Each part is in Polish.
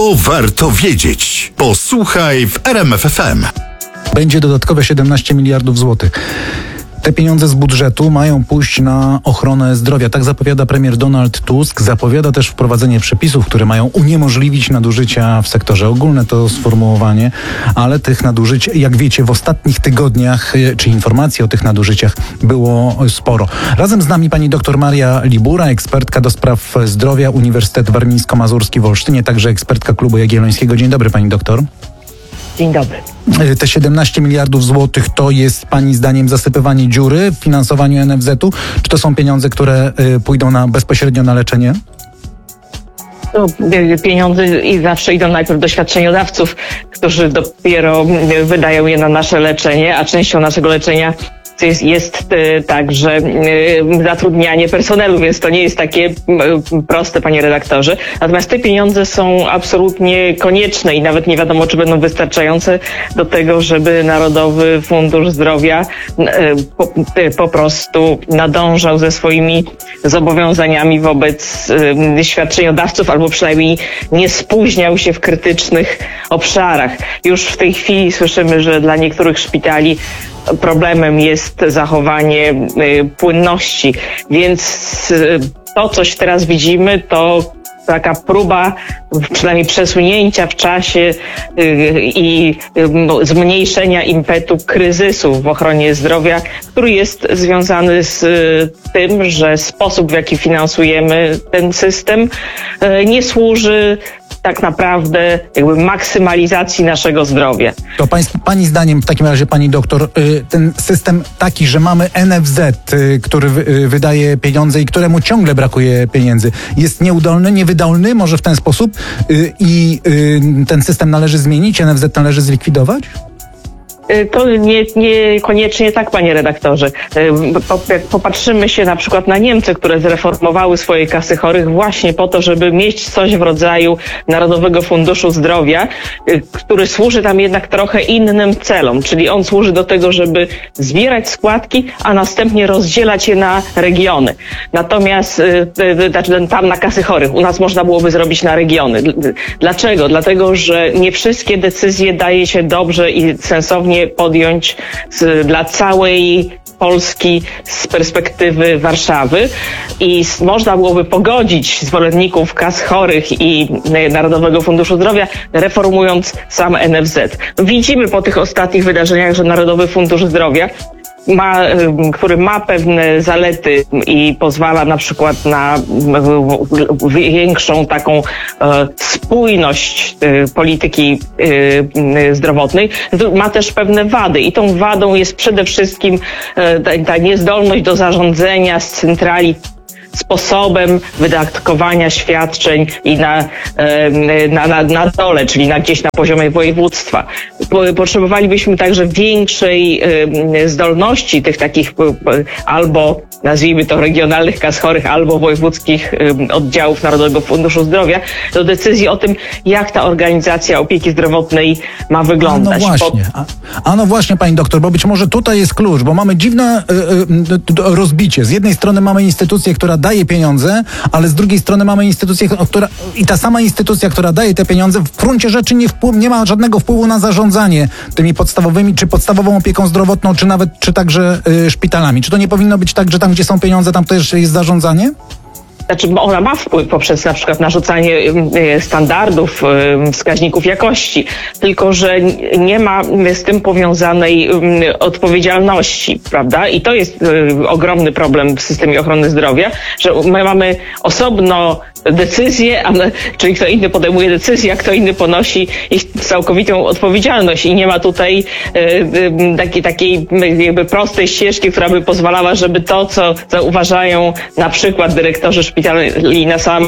To warto wiedzieć. Posłuchaj w RMF FM. Będzie dodatkowe 17 miliardów złotych. Te pieniądze z budżetu mają pójść na ochronę zdrowia. Tak zapowiada premier Donald Tusk. Zapowiada też wprowadzenie przepisów, które mają uniemożliwić nadużycia w sektorze. Ogólne to sformułowanie, ale tych nadużyć, jak wiecie, w ostatnich tygodniach, czy informacji o tych nadużyciach było sporo. Razem z nami pani dr Maria Libura, ekspertka do spraw zdrowia, Uniwersytet Warmińsko-Mazurski w Olsztynie, także ekspertka Klubu Jagiellońskiego. Dzień dobry, pani doktor. Dzień dobry. Te 17 miliardów złotych to jest pani zdaniem zasypywanie dziury w finansowaniu NFZ-u? Czy to są pieniądze, które pójdą bezpośrednio na leczenie? No, pieniądze i zawsze idą najpierw do świadczeniodawców, którzy dopiero wydają je na nasze leczenie, a częścią naszego leczenia jest także zatrudnianie personelu, więc to nie jest takie proste, panie redaktorze. Natomiast te pieniądze są absolutnie konieczne i nawet nie wiadomo, czy będą wystarczające do tego, żeby Narodowy Fundusz Zdrowia po prostu nadążał ze swoimi zobowiązaniami wobec świadczeniodawców, albo przynajmniej nie spóźniał się w krytycznych obszarach. Już w tej chwili słyszymy, że dla niektórych szpitali problemem jest zachowanie płynności, więc to, coś teraz widzimy, to taka próba przynajmniej przesunięcia w czasie i zmniejszenia impetu kryzysu w ochronie zdrowia, który jest związany z tym, że sposób, w jaki finansujemy ten system, nie służy tak naprawdę maksymalizacji naszego zdrowia. To pani zdaniem, w takim razie pani doktor, ten system taki, że mamy NFZ, który wydaje pieniądze i któremu ciągle brakuje pieniędzy, jest nieudolny, niewydolny, może w ten sposób i ten system należy zmienić, NFZ należy zlikwidować? To niekoniecznie tak, panie redaktorze. Jak popatrzymy się na przykład na Niemcy, które zreformowały swoje kasy chorych właśnie po to, żeby mieć coś w rodzaju Narodowego Funduszu Zdrowia, który służy tam jednak trochę innym celom, czyli on służy do tego, żeby zbierać składki, a następnie rozdzielać je na regiony. Natomiast tam na kasy chorych u nas można byłoby zrobić na regiony. Dlaczego? Dlatego, że nie wszystkie decyzje daje się dobrze i sensownie podjąć dla całej Polski z perspektywy Warszawy i można byłoby pogodzić zwolenników kas chorych i Narodowego Funduszu Zdrowia, reformując sam NFZ. Widzimy po tych ostatnich wydarzeniach, że Narodowy Fundusz Zdrowia który ma pewne zalety i pozwala na przykład na większą taką spójność polityki zdrowotnej, ma też pewne wady i tą wadą jest przede wszystkim ta niezdolność do zarządzania z centrali sposobem wydatkowania świadczeń i na dole, czyli gdzieś na poziomie województwa. Potrzebowalibyśmy także większej zdolności tych takich albo, nazwijmy to, regionalnych kas chorych, albo wojewódzkich oddziałów Narodowego Funduszu Zdrowia do decyzji o tym, jak ta organizacja opieki zdrowotnej ma wyglądać. No właśnie, pani doktor, bo być może tutaj jest klucz, bo mamy dziwne rozbicie. Z jednej strony mamy instytucję, która daje pieniądze, ale z drugiej strony mamy instytucję, i ta sama instytucja, która daje te pieniądze, w gruncie rzeczy nie ma żadnego wpływu na zarządzanie tymi podstawowymi, czy podstawową opieką zdrowotną, czy także szpitalami. Czy to nie powinno być tak, że tam, gdzie są pieniądze, tam też jest zarządzanie? Znaczy, ona ma wpływ poprzez na przykład narzucanie standardów, wskaźników jakości, tylko że nie ma z tym powiązanej odpowiedzialności, prawda? I to jest ogromny problem w systemie ochrony zdrowia, że my mamy osobno decyzje, czyli kto inny podejmuje decyzję, a kto inny ponosi ich całkowitą odpowiedzialność i nie ma tutaj takiej jakby prostej ścieżki, która by pozwalała, żeby to, co uważają na przykład dyrektorzy szpitali na samym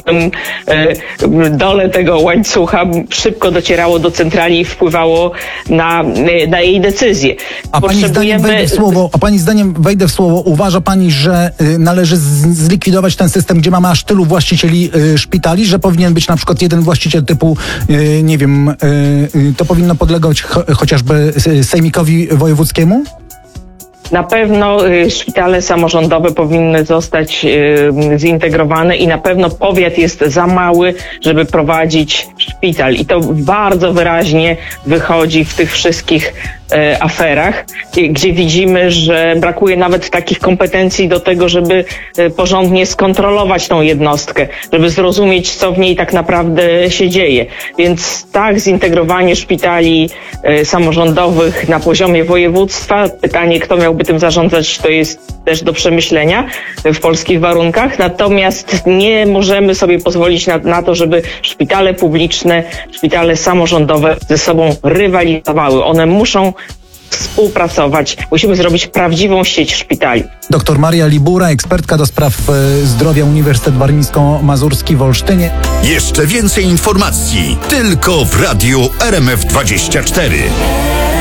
dole tego łańcucha, szybko docierało do centrali i wpływało na jej decyzje. A pani zdaniem, wejdę w słowo, uważa pani, że należy zlikwidować ten system, gdzie mamy aż tylu właścicieli szpitali, że powinien być na przykład jeden właściciel typu, nie wiem, to powinno podlegać chociażby sejmikowi wojewódzkiemu? Na pewno szpitale samorządowe powinny zostać zintegrowane i na pewno powiat jest za mały, żeby prowadzić szpital. I to bardzo wyraźnie wychodzi w tych wszystkich aferach, gdzie widzimy, że brakuje nawet takich kompetencji do tego, żeby porządnie skontrolować tą jednostkę, żeby zrozumieć, co w niej tak naprawdę się dzieje. Więc tak, zintegrowanie szpitali samorządowych na poziomie województwa. Pytanie, kto miałby tym zarządzać, to jest też do przemyślenia w polskich warunkach. Natomiast nie możemy sobie pozwolić na to, żeby szpitale publiczne, szpitale samorządowe ze sobą rywalizowały. One muszą współpracować. Musimy zrobić prawdziwą sieć szpitali. Doktor Maria Libura, ekspertka do spraw zdrowia, Uniwersytet Warmińsko-Mazurski w Olsztynie. Jeszcze więcej informacji tylko w Radiu RMF24.